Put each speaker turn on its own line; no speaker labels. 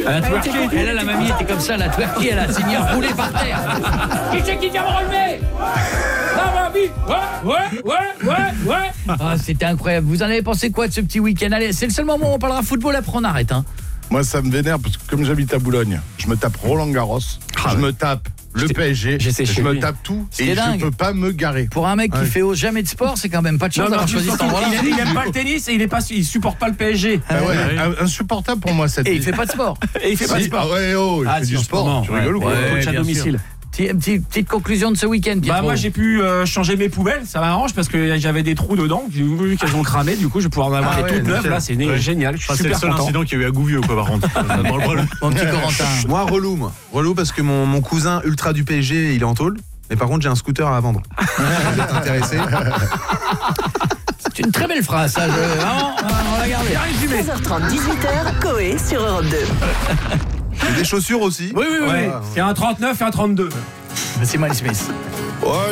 Elle a twerké.
Et là, la mamie était comme ça, elle a twerké, elle s'est mise à rouler par terre. Qui c'est qui vient me relever? La mamie. Ouais. Ah, c'était incroyable. Vous en avez pensé quoi de ce petit week-end? Allez, c'est le seul moment où on parlera football, après on arrête.
Moi, ça me vénère parce que comme j'habite à Boulogne, je me tape Roland Garros, je me tape le PSG, je me tape tout et je peux pas me garer.
Pour un mec qui fait jamais de sport, c'est quand même pas de chance d'avoir choisi cet endroit-là.
Il aime pas le tennis et il supporte pas le PSG.
Insupportable pour moi cette.
Et il fait pas de sport.
Il fait du sport. Tu rigoles ou quoi?
Coach à domicile.
Petite conclusion de ce week-end.
Moi j'ai pu changer mes poubelles, ça m'arrange parce que j'avais des trous dedans, vu qu'elles ont cramé, du coup je vais pouvoir en avoir des toutes neuves là, c'est génial, je suis super content.
C'est le seul incident qu'il y a eu à Gouvieux quoi par contre.
Mon petit Corentin.
Moi relou parce que mon cousin ultra du PSG, il est en tôle, mais par contre j'ai un scooter à vendre. Vous êtes intéressé?
C'est une très belle phrase ça, on va garder.
16h30, 18h, Coé sur Europe 2.
J'ai des chaussures aussi.
Oui. C'est un 39 et un 32.
C'est Miles Smith.